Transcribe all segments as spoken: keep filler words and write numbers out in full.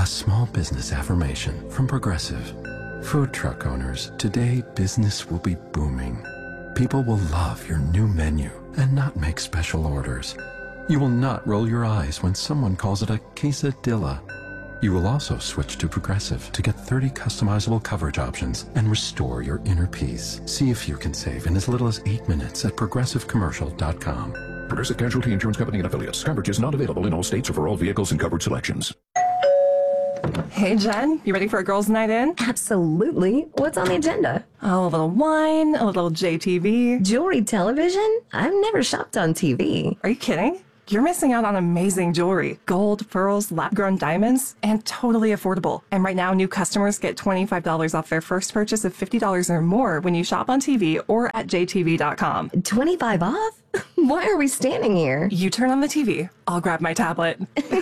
A small business affirmation from Progressive. Food truck owners, today business will be booming. People will love your new menu and not make special orders. You will not roll your eyes when someone calls it a quesadilla. You will also switch to Progressive to get thirty customizable coverage options and restore your inner peace. See if you can save in as little as eight minutes at progressive commercial dot com. Progressive Casualty Insurance Company and Affiliates. Coverage is not available in all states or for all vehicles and covered selections. Hey, Jen, you ready for a girls' night in? Absolutely. What's on the agenda? Oh, a little wine, a little J T V. Jewelry television? I've never shopped on T V. Are you kidding? You're missing out on amazing jewelry. Gold, pearls, lab-grown diamonds, and totally affordable. And right now, new customers get twenty-five dollars off their first purchase of fifty dollars or more when you shop on T V or at J T V dot com. twenty-five off? Why are we standing here? You turn on the T V. I'll grab my tablet.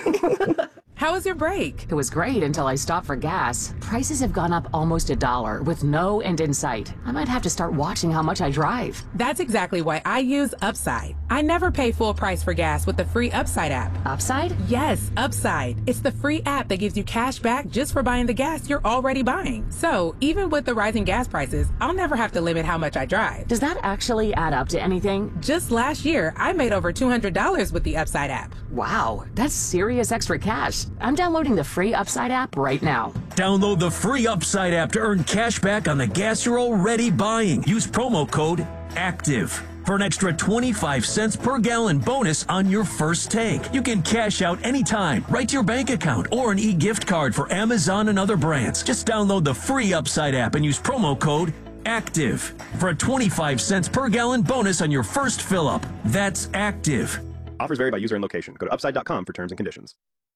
How was your break? It was great until I stopped for gas. Prices have gone up almost a dollar with no end in sight. I might have to start watching how much I drive. That's exactly why I use Upside. I never pay full price for gas with the free Upside app. Upside? Yes, Upside. It's the free app that gives you cash back just for buying the gas you're already buying. So even with the rising gas prices, I'll never have to limit how much I drive. Does that actually add up to anything? Just last year, I made over two hundred dollars with the Upside app. Wow, that's serious extra cash. I'm downloading the free Upside app right now. Download the free Upside app to earn cash back on the gas you're already buying. Use promo code ACTIVE for an extra twenty-five cents per gallon bonus on your first tank. You can cash out anytime, right to your bank account, or an e-gift card for Amazon and other brands. Just download the free Upside app and use promo code ACTIVE for a twenty-five cents per gallon bonus on your first fill-up. That's ACTIVE. Offers vary by user and location. Go to upside dot com for terms and conditions.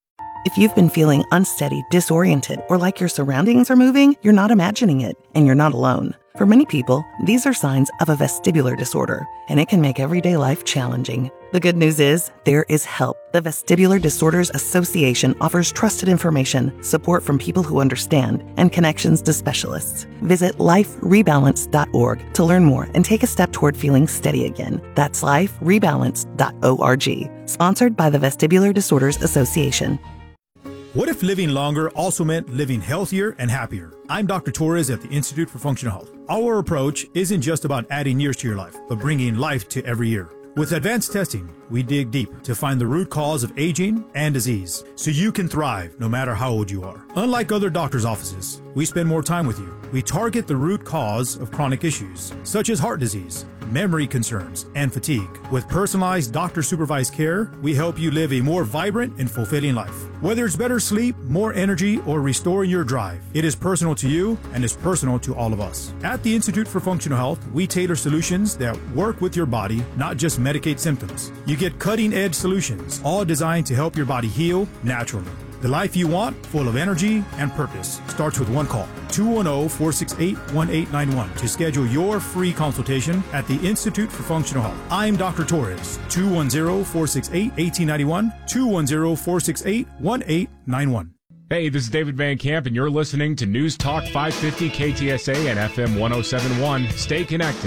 If you've been feeling unsteady, disoriented, or like your surroundings are moving, you're not imagining it, and you're not alone. For many people, these are signs of a vestibular disorder, and it can make everyday life challenging. The good news is, there is help. The Vestibular Disorders Association offers trusted information, support from people who understand, and connections to specialists. Visit life rebalance dot org to learn more and take a step toward feeling steady again. That's life rebalance dot org. Sponsored by the Vestibular Disorders Association. What if living longer also meant living healthier and happier? I'm Doctor Torres at the Institute for Functional Health. Our approach isn't just about adding years to your life, but bringing life to every year. With advanced testing, we dig deep to find the root cause of aging and disease, so you can thrive no matter how old you are. Unlike other doctors' offices, we spend more time with you. We target the root cause of chronic issues, such as heart disease, memory concerns, and fatigue. With personalized doctor-supervised care, we help you live a more vibrant and fulfilling life. Whether it's better sleep, more energy, or restoring your drive, it is personal to you and is personal to all of us. At the Institute for Functional Health, we tailor solutions that work with your body, not just medicate symptoms. You get cutting-edge solutions, all designed to help your body heal naturally. The life you want, full of energy and purpose, starts with one call. two one zero, four six eight, one eight nine one to schedule your free consultation at the Institute for Functional Health. I'm Doctor Torres. two one zero, four six eight, one eight nine one, two one zero, four six eight, one eight nine one. Hey, this is David Van Camp, and you're listening to News Talk five fifty K T S A and F M one oh seven point one. Stay connected.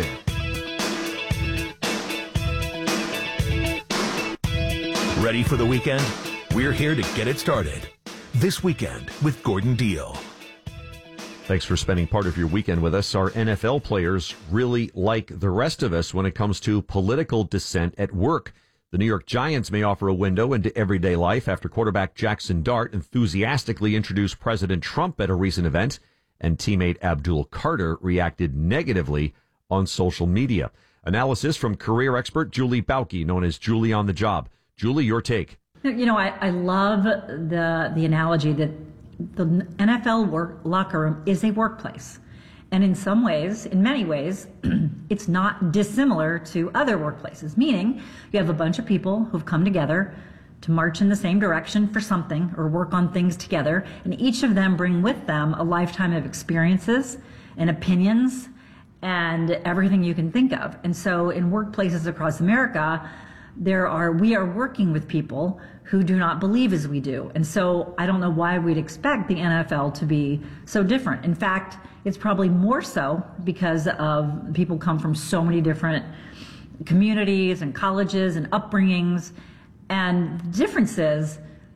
Ready for the weekend? We're here to get it started. This Weekend with Gordon Deal. Thanks for spending part of your weekend with us. Our N F L players really like the rest of us when it comes to political dissent at work. The New York Giants may offer a window into everyday life after quarterback Jackson Dart enthusiastically introduced President Trump at a recent event, and teammate Abdul Carter reacted negatively on social media. Analysis from career expert Julie Bauke, known as Julie on the Job. Julie, your take. You know, I, I love the the analogy that the N F L work, locker room is a workplace. And in some ways, in many ways, it's not dissimilar to other workplaces, meaning you have a bunch of people who've come together to march in the same direction for something or work on things together. And each of them bring with them a lifetime of experiences and opinions and everything you can think of. And so in workplaces across America, there are, we are working with people who do not believe as we do. And so I don't know why we'd expect the N F L to be so different. In fact, it's probably more so because of people come from so many different communities and colleges and upbringings. And the difference is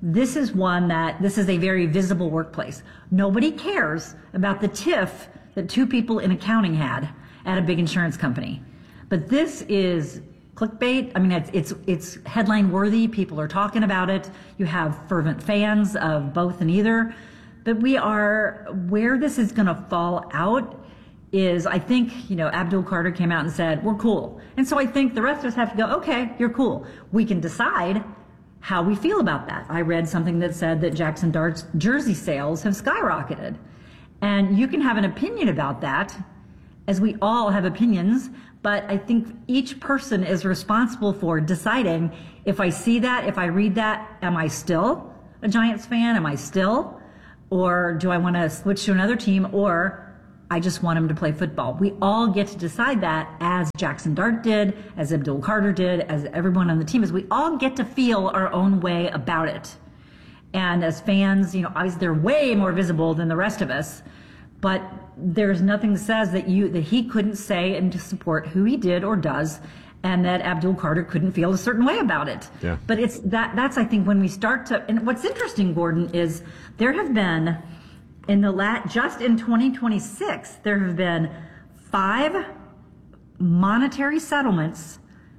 this is one that, this is a very visible workplace. Nobody cares about the tiff that two people in accounting had at a big insurance company. But this is clickbait. I mean, it's, it's, it's headline worthy. People are talking about it. You have fervent fans of both and either. But we are, where this is going to fall out is, I think, you know, Abdul Carter came out and said, we're cool. And so I think the rest of us have to go, okay, you're cool. We can decide how we feel about that. I read something that said that Jackson Dart's jersey sales have skyrocketed. And you can have an opinion about that, as we all have opinions, but I think each person is responsible for deciding, if I see that, if I read that, am I still a Giants fan? Am I still? Or do I want to switch to another team? Or I just want him to play football. We all get to decide that, as Jackson Dart did, as Abdul Carter did, as everyone on the team is. We all get to feel our own way about it. And as fans, you know, obviously they're way more visible than the rest of us, but there's nothing that says that you that he couldn't say and to support who he did or does, and that Abdul Carter couldn't feel a certain way about it. Yeah. But it's that that's I think when we start to, and what's interesting, Gordon, is there have been in the lat just in twenty twenty-six there have been five monetary settlements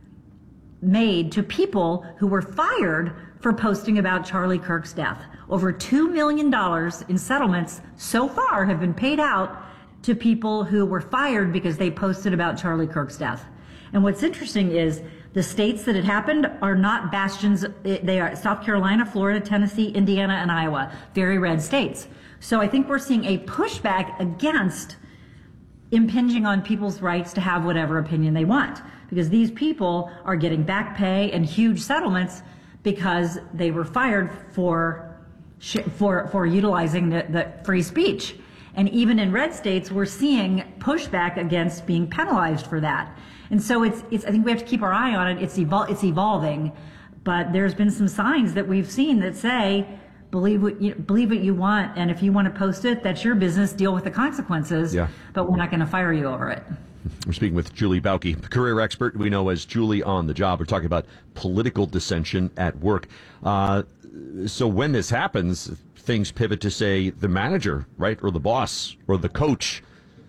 made to people who were fired for posting about Charlie Kirk's death. Over two million dollars in settlements so far have been paid out to people who were fired because they posted about Charlie Kirk's death. And what's interesting is the states that it happened are not bastions. They are South Carolina, Florida, Tennessee, Indiana, and Iowa, very red states. So I think we're seeing a pushback against impinging on people's rights to have whatever opinion they want, because these people are getting back pay and huge settlements because they were fired for for for utilizing the, the free speech. And even in red states, we're seeing pushback against being penalized for that. And so it's it's I think we have to keep our eye on it. It's evol- it's evolving, but there's been some signs that we've seen that say, believe what you believe what you want, and if you want to post it, that's your business. Deal with the consequences. Yeah. But we're not going to fire you over it. We're speaking with Julie Bauke, career expert we know as Julie on the Job. We're talking about political dissension at work. Uh, so when this happens, things pivot to, say, the manager, right, or the boss, or the coach,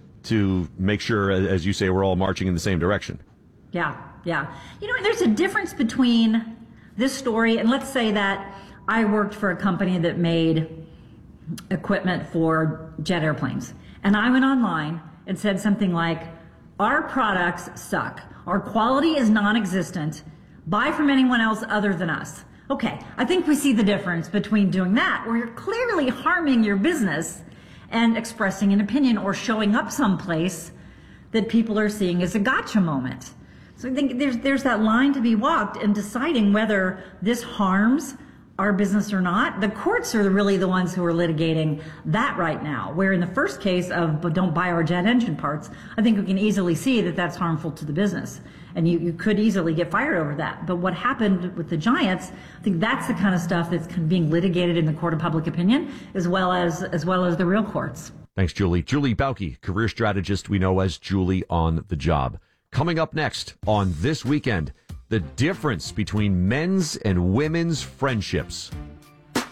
to make sure, as you say, we're all marching in the same direction. Yeah, yeah. You know, there's a difference between this story and, let's say that I worked for a company that made equipment for jet airplanes, and I went online and said something like, our products suck. Our quality is non-existent. Buy from anyone else other than us. Okay, I think we see the difference between doing that, where you're clearly harming your business, and expressing an opinion or showing up someplace that people are seeing as a gotcha moment. So I think there's there's that line to be walked, and deciding whether this harms our business or not. The courts are really the ones who are litigating that right now, where in the first case of but don't buy our jet engine parts, I think we can easily see that that's harmful to the business, and you, you could easily get fired over that. But what happened with the Giants, I think that's the kind of stuff that's being litigated in the court of public opinion, as well as as well as the real courts. Thanks, Julie. Julie Bauke, career strategist we know as Julie on the Job. Coming up next on This Weekend, the difference between men's and women's friendships.